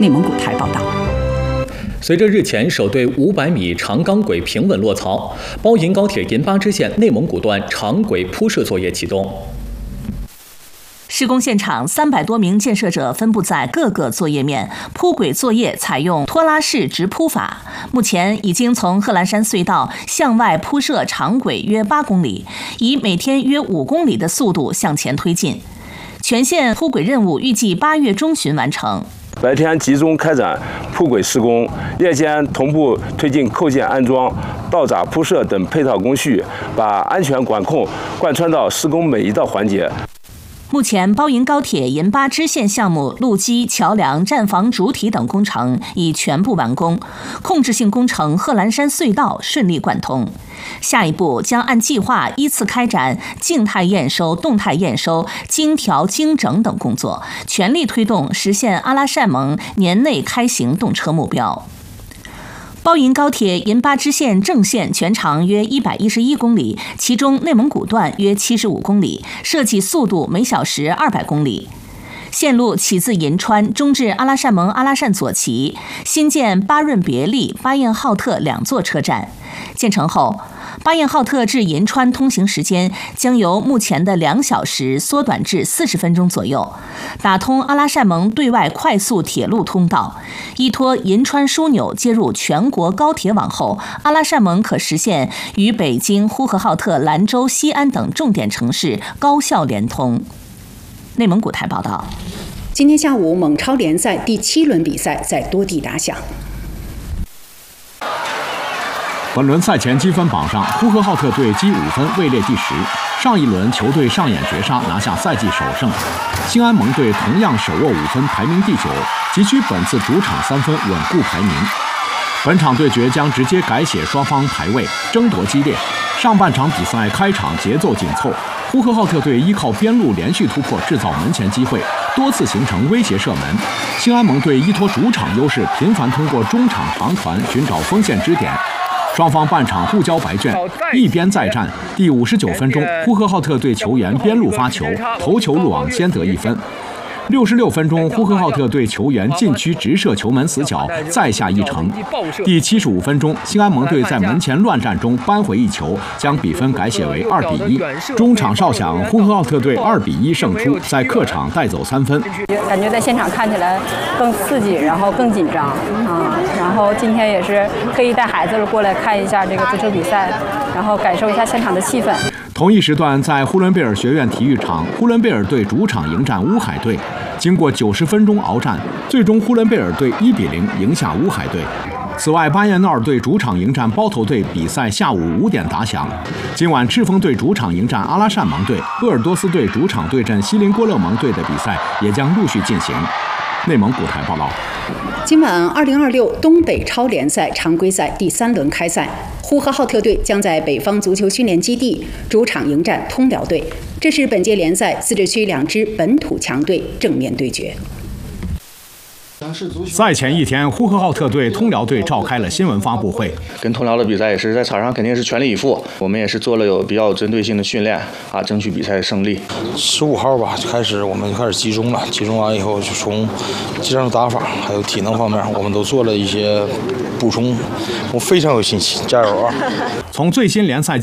内蒙古台报道。 随着日前首对500米长钢轨平稳落槽，包银高铁银巴支线内蒙古段长轨铺设作业启动。 施工现场300多名建设者分布在各个作业面，铺轨作业采用拖拉式直铺法。目前已经从贺兰山隧道向外铺设长轨约8公里，以每天约5公里的速度向前推进。全线铺轨任务预计8月中旬完成。 白天集中开展铺轨施工，夜间同步推进扣件安装、道闸铺设等配套工序，把安全管控贯穿到施工每一道环节。 目前，包银高铁银巴支线项目路基、桥梁、站房主体等工程已全部完工，控制性工程贺兰山隧道顺利贯通。下一步将按计划依次开展静态验收、动态验收、精调精整等工作，全力推动实现阿拉善盟年内开行动车目标。包银高铁银巴支线正线全长约111公里，其中内蒙古段约75公里，设计速度每小时200公里。线路起自银川，中至阿拉善盟阿拉善左旗，新建巴润别利、巴彦浩特2座车站。建成后，巴彦浩特至银川通行时间将由目前的2小时缩短至40分钟左右，打通阿拉善盟对外快速铁路通道。依托银川枢纽接入全国高铁网后，阿拉善盟可实现与北京、呼和浩特、兰州、西安等重点城市高效联通。内蒙古台报道。 今天下午，蒙超联赛第7轮比赛在多地打响。 本轮赛前积分榜上，呼和浩特队积5分，位列第10。上一轮球队上演绝杀，拿下赛季首胜。兴安盟队同样手握5分，排名第9，急需本次主场3分稳固排名。本场对决将直接改写双方排位，争夺激烈。上半场比赛开场节奏紧凑，呼和浩特队依靠边路连续突破制造门前机会，多次形成威胁射门。兴安盟队依托主场优势，频繁通过中场长传寻找锋线支点。双方半场互交白卷，一边再战。第59分钟，呼和浩特队球员边路发球，头球入网，先得1分。66分钟，呼和浩特队球员禁区直射球门死角，再下一城。第75分钟，兴安盟队在门前乱战中扳回一球，将比分改写为2-1。中场哨响，呼和浩特队2-1胜出，在客场带走3分。 感觉在现场看起来更刺激，然后更紧张啊。然后今天也是特意带孩子过来看一下这个足球比赛，然后感受一下现场的气氛。 同一时段，在呼伦贝尔学院体育场，呼伦贝尔队主场迎战乌海队。经过90分钟鏖战，最终呼伦贝尔队1-0赢下乌海队。此外，巴彦淖尔队主场迎战包头队，比赛下午5点打响。今晚赤峰队主场迎战阿拉善盟队，鄂尔多斯队主场对阵锡林郭勒盟队的比赛也将陆续进行。内蒙古台报道。 今晚2026东北超联赛常规赛第3轮开赛，呼和浩特队将在北方足球训练基地主场迎战通辽队，这是本届联赛自治区2支本土强队正面对决。 赛前一天，呼和浩特队、通辽队召开了新闻发布会。 跟通辽的比赛也是在场上肯定是全力以赴，我们也是做了比较有针对性的训练啊，争取比赛胜利。 15号吧，我们就开始集中了，集中完以后就从技战术打法还有体能方面，我们都做了一些补充，我非常有信心，加油啊！ 从最新联赛